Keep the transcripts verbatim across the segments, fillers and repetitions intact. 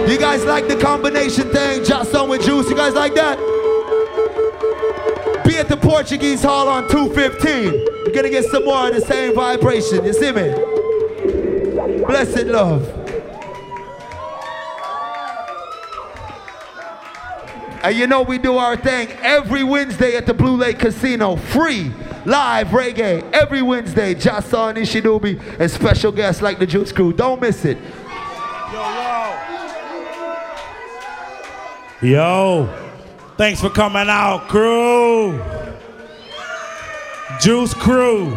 You guys like the combination thing? Just on with Juice. You guys like that? Be at the Portuguese Hall on two fifteen. You're gonna get some more of the same vibration. You see me? Blessed love. And you know we do our thing every Wednesday at the Blue Lake Casino. Free, live reggae. Every Wednesday. Jassa and Ishinubi and special guests like the Juice Crew. Don't miss it. Yo, yo. Yo. Thanks for coming out, crew. Juice Crew.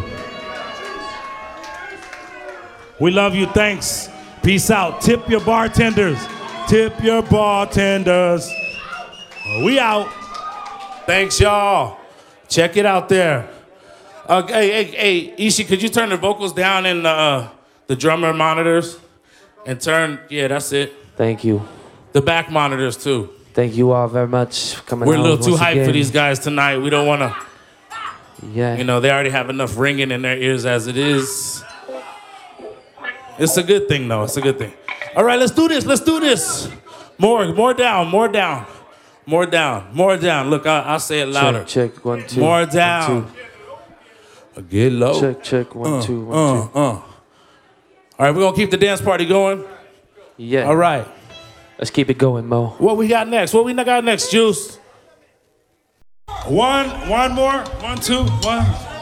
We love you. Thanks. Peace out. Tip your bartenders. Tip your bartenders. We out. Thanks, y'all. Check it out there. Uh, hey, hey, hey, Ishi, could you turn the vocals down in uh, the drummer monitors? And turn, yeah, that's it. Thank you. The back monitors, too. Thank you all very much for coming We're out. a little too once hyped again. for these guys tonight. We don't want to, yeah. you know, they already have enough ringing in their ears as it is. It's a good thing, though. It's a good thing. All right, let's do this. Let's do this. More, more down, more down. More down, more down. Look, I, I'll say it louder. Check, check, one, two. More down. One, two. Get low. Check, check, one, uh, two, one, uh, two. Uh. All right, we're going to keep the dance party going? Yeah. All right. Let's keep it going, Mo. What we got next? What we got next, Juice? One, one more. One, two, one.